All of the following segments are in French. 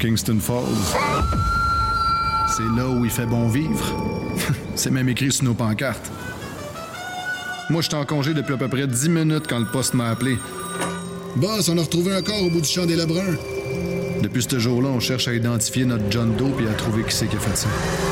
Kingston Falls. C'est là où il fait bon vivre. C'est même écrit sur nos pancartes. Moi, j'étais en congé depuis à peu près 10 minutes quand le poste m'a appelé. Boss, on a retrouvé un corps au bout du champ des Lebrun. Depuis ce jour-là, on cherche à identifier notre John Doe et à trouver qui c'est qui a fait ça.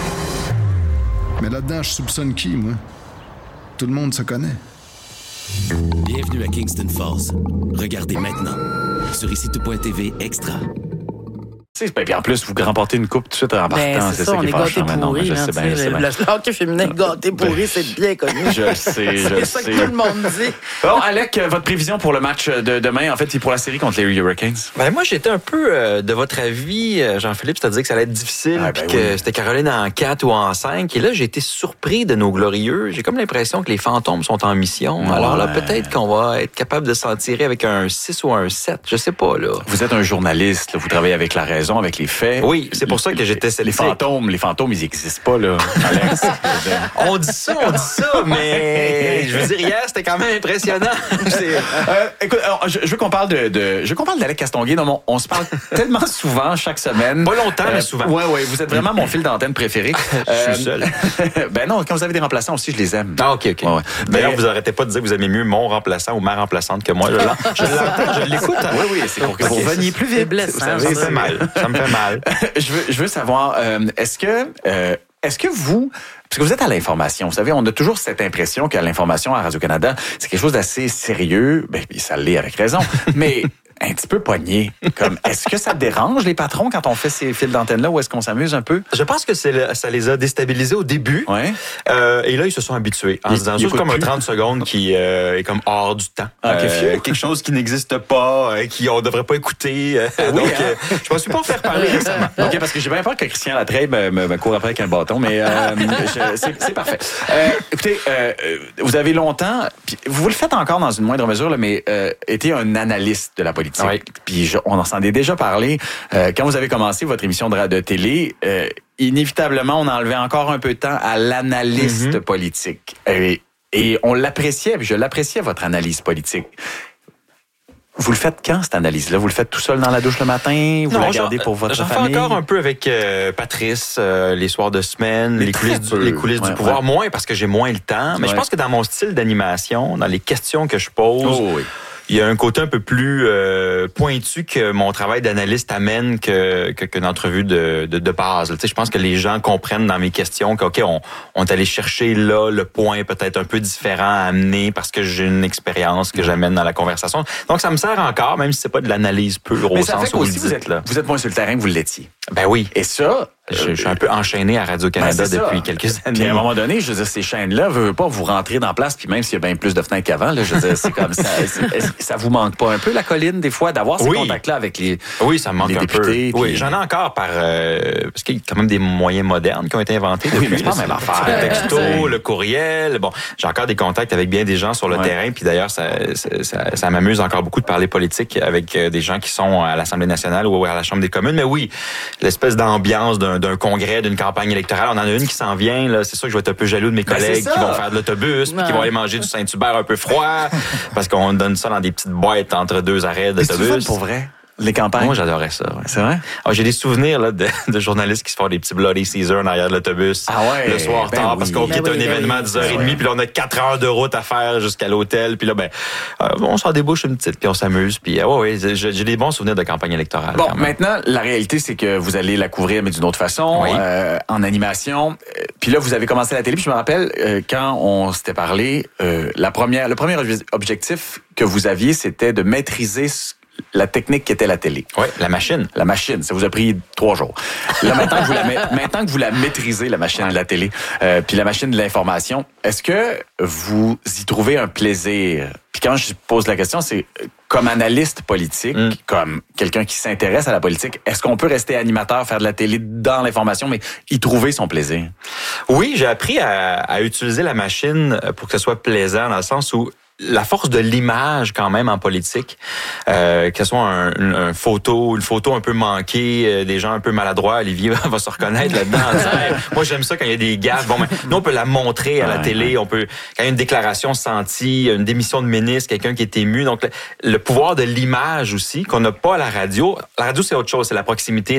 Mais là-dedans, je soupçonne qui, moi? Tout le monde se connaît. Bienvenue à Kingston Falls. Regardez maintenant sur ici-tout.tv extra. Puis en plus, vous remportez une coupe tout de suite en partant. C'est ça, on est gâtés pourris. Je sais bien. Le hockey féminin gâté pourri, c'est bien connu. Je le sais, C'est ça que tout le monde dit. Bon, Alec, votre prévision pour le match de demain, en fait, c'est pour la série contre les Hurricanes? Ben moi, j'étais un peu de votre avis, Jean-Philippe, c'est-à-dire que ça allait être difficile, puis que c'était Caroline en 4 ou en 5. Et là, j'ai été surpris de nos glorieux. J'ai comme l'impression que les fantômes sont en mission. Ouais. Alors là, peut-être qu'on va être capable de s'en tirer avec un 6 ou un 7. Je sais pas, là. Vous êtes un journaliste, là, vous travaillez avec la raison, avec les faits. Oui, c'est pour ça que j'étais sceptique. Les fantômes, ils n'existent pas, là, Alex. On dit ça, mais je veux dire, hier, c'était quand même impressionnant. Écoute, je veux qu'on parle d'Alec Castonguay. Non, on se parle tellement souvent chaque semaine. Pas longtemps, mais souvent. Oui, vous êtes vraiment mon fil d'antenne préféré. Je suis seul. Ben non, quand vous avez des remplaçants aussi, je les aime. Ah, OK. Ouais. D'ailleurs, vous arrêtez pas de dire que vous aimez mieux mon remplaçant ou ma remplaçante que moi. Je l'écoute. Hein? Oui, c'est pour que vous reveniez plus vite. Ça me fait mal. Ça me fait mal. Je veux savoir, est-ce que vous... Parce que vous êtes à l'information. Vous savez, on a toujours cette impression qu'à l'information à Radio-Canada, c'est quelque chose d'assez sérieux. Ben, ça l'est avec raison. Mais un petit peu pogné. Comme, est-ce que ça dérange les patrons quand on fait ces fils d'antenne-là ou est-ce qu'on s'amuse un peu? Je pense que ça les a déstabilisés au début. Ouais. Et là, ils se sont habitués. En se disant, c'est comme un 30 secondes qui est comme hors du temps. Quelque chose qui n'existe pas, qu'on devrait pas écouter. Donc, je m'en suis pas fait parler récemment. OK, parce que j'ai bien peur que Christian Latreille me court après avec un bâton, mais c'est parfait. Écoutez, vous avez longtemps, puis vous le faites encore dans une moindre mesure, là, mais été un analyste de la politique. Oui. Puis on en s'en est déjà parlé. Quand vous avez commencé votre émission de télé, inévitablement, on enlevait encore un peu de temps à l'analyste politique. Et on l'appréciait, puis je l'appréciais, votre analyse politique. Vous le faites quand, cette analyse-là? Vous le faites tout seul dans la douche le matin? Vous la regardez pour votre famille? J'en fais encore un peu avec Patrice, les soirs de semaine, les coulisses du pouvoir. Moins parce que j'ai moins le temps. Mais je pense que dans mon style d'animation, dans les questions que je pose... Il y a un côté un peu plus pointu que mon travail d'analyste amène qu'une entrevue de base. Tu sais, je pense que les gens comprennent dans mes questions qu'on est allé chercher là le point peut-être un peu différent à amener parce que j'ai une expérience que j'amène dans la conversation. Donc, ça me sert encore, même si c'est pas de l'analyse pure au sens où vous le dites. Vous êtes moins sur le terrain que vous l'étiez. Ben oui. Et ça... Je suis un peu enchaîné à Radio-Canada depuis quelques années. Puis à un moment donné, je veux dire, ces chaînes-là, veulent pas vous rentrer dans la place, puis même s'il y a bien plus de fenêtres qu'avant, là, je veux dire, c'est comme ça. Ça vous manque pas un peu, la colline, des fois, d'avoir ces contacts-là avec les Oui, ça me manque un députés, peu. Oui, j'en ai encore parce qu'il y a quand même des moyens modernes qui ont été inventés depuis. Mais c'est pas la même affaire. Le texto, le courriel. Bon, j'ai encore des contacts avec bien des gens sur le terrain, puis d'ailleurs, ça m'amuse encore beaucoup de parler politique avec des gens qui sont à l'Assemblée nationale ou à la Chambre des communes. Mais oui, l'espèce d'ambiance d'un congrès, d'une campagne électorale. On en a une qui s'en vient. Là. C'est sûr que je vais être un peu jaloux de mes collègues qui vont faire de l'autobus, puis qui vont aller manger du Saint-Hubert un peu froid, parce qu'on donne ça dans des petites boîtes entre deux arrêts d'autobus. C'est pour vrai. Les campagnes? Moi, j'adorais ça. Ouais. C'est vrai? J'ai des souvenirs là, de journalistes qui se font des petits Bloody Caesar en arrière de l'autobus le soir tard parce qu'on quitte un événement à 10h30 puis là, on a 4 heures de route à faire jusqu'à l'hôtel. Puis là, on s'en débouche une petite puis on s'amuse. Puis j'ai des bons souvenirs de campagne électorale. Bon, maintenant, la réalité, c'est que vous allez la couvrir, mais d'une autre façon, en animation. Puis là, vous avez commencé la télé. Puis je me rappelle, quand on s'était parlé, le premier objectif que vous aviez, c'était de maîtriser la technique qui était la télé. Oui, la machine. La machine, ça vous a pris 3 jours. Là, maintenant que vous la maîtrisez, la machine de la télé, puis la machine de l'information, est-ce que vous y trouvez un plaisir? Puis quand je pose la question, c'est comme analyste politique, comme quelqu'un qui s'intéresse à la politique, est-ce qu'on peut rester animateur, faire de la télé dans l'information, mais y trouver son plaisir? Oui, j'ai appris à utiliser la machine pour que ce soit plaisant, dans le sens où la force de l'image quand même en politique, que ce soit une photo un peu manquée, des gens un peu maladroits, Olivier va se reconnaître là-dedans. Moi, j'aime ça quand il y a des gaffes. Bon, nous, on peut la montrer à la télé. On peut, quand il y a une déclaration sentie, une démission de ministre, quelqu'un qui est ému. Donc, le pouvoir de l'image aussi, qu'on n'a pas à la radio. La radio, c'est autre chose. C'est la proximité,